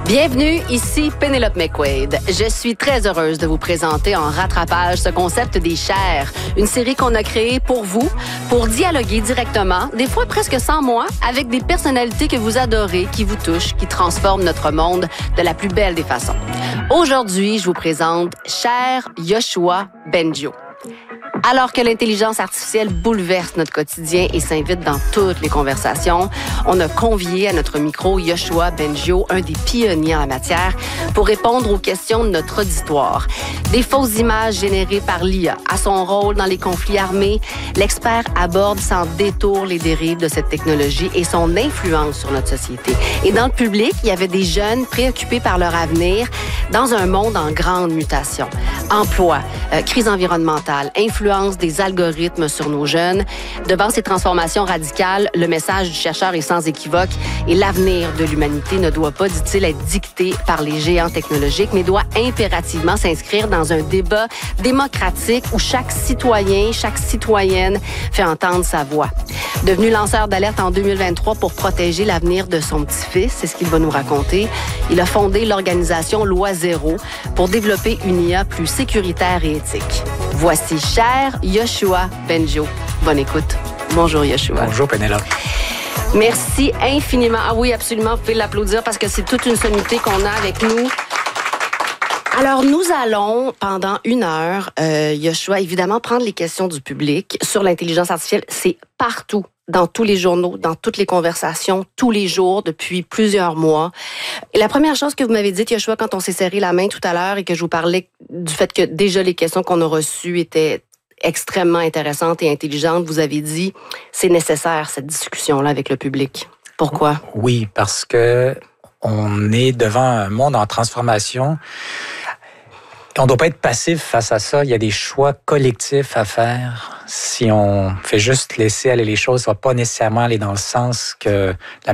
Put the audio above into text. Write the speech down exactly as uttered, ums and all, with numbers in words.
Bienvenue, ici Pénélope McQuaid. Je suis très heureuse de vous présenter en rattrapage ce concept des chairs, une série qu'on a créée pour vous, pour dialoguer directement, des fois presque sans moi, avec des personnalités que vous adorez, qui vous touchent, qui transforment notre monde de la plus belle des façons. Aujourd'hui, je vous présente Cher Yoshua Bengio. Alors que l'intelligence artificielle bouleverse notre quotidien et s'invite dans toutes les conversations, on a convié à notre micro Yoshua Bengio, un des pionniers en la matière, pour répondre aux questions de notre auditoire. Des fausses images générées par l'I A, à son rôle dans les conflits armés, l'expert aborde sans détour les dérives de cette technologie et son influence sur notre société. Et dans le public, il y avait des jeunes préoccupés par leur avenir dans un monde en grande mutation. Emploi, euh, crise environnementale, influence des algorithmes sur nos jeunes. Devant ces transformations radicales, le message du chercheur est sans équivoque et l'avenir de l'humanité ne doit pas, dit-il, être dicté par les géants technologiques, mais doit impérativement s'inscrire dans un débat démocratique où chaque citoyen, chaque citoyenne fait entendre sa voix. Devenu lanceur d'alerte en deux mille vingt-trois pour protéger l'avenir de son petit-fils, c'est ce qu'il va nous raconter, il a fondé l'organisation Loi Zéro pour développer une I A plus sécuritaire et éthique. Voici Cher Yoshua Bengio. Bonne écoute. Bonjour Yoshua. Bonjour Pénélope. Merci infiniment. Ah oui, absolument, vous pouvez l'applaudir parce que c'est toute une sommité qu'on a avec nous. Alors, nous allons, pendant une heure, euh, Yoshua, évidemment, prendre les questions du public sur l'intelligence artificielle. C'est partout, dans tous les journaux, dans toutes les conversations, tous les jours, depuis plusieurs mois. Et la première chose que vous m'avez dit, Yoshua, quand on s'est serré la main tout à l'heure et que je vous parlais du fait que déjà les questions qu'on a reçues étaient extrêmement intéressantes et intelligentes, vous avez dit, c'est nécessaire, cette discussion-là avec le public. Pourquoi? Oui, parce que on est devant un monde en transformation. On ne doit pas être passif face à ça. Il y a des choix collectifs à faire. Si on fait juste laisser aller les choses, ça ne va pas nécessairement aller dans le sens que la